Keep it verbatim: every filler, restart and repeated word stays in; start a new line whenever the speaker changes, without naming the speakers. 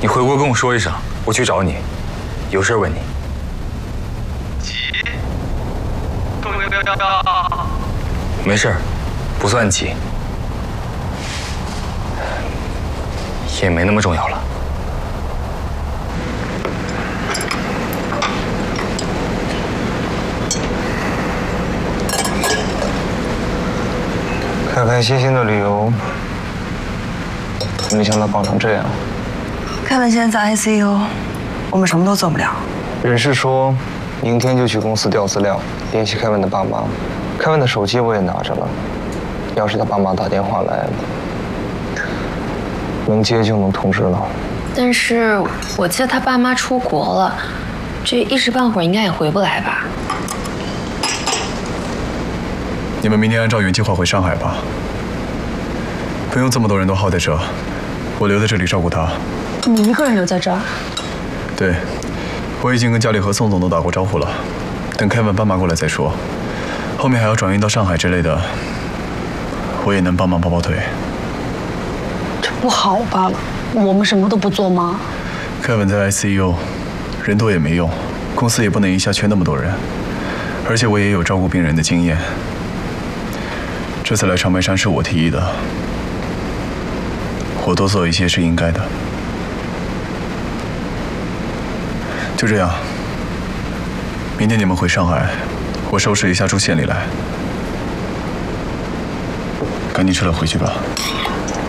你回国跟我说一声，我去找你，有事问你。
急？
没事，不算急，也没那么重要了。
开开心心的旅游，没想到搞成这样。
凯文现在在 I C U， 我们什么都做不了。
人事说，明天就去公司调资料，联系凯文的爸妈。凯文的手机我也拿着了，要是他爸妈打电话来，能接就能通知了。
但是我记得他爸妈出国了，这一时半会儿应该也回不来吧？
你们明天按照原计划回上海吧，不用这么多人都耗在这，我留在这里照顾他。
你一个人留在这儿？
对，我已经跟家里和宋总都打过招呼了，等凯文爸妈过来再说。后面还要转运到上海之类的，我也能帮忙跑跑腿。
这不好吧？我们什么都不做吗？
凯文在 I C U， 人多也没用，公司也不能一下缺那么多人，而且我也有照顾病人的经验。这次来长白山是我提议的，我多做一些是应该的。就这样，明天你们回上海，我收拾一下住县里来。赶紧撤了回去吧。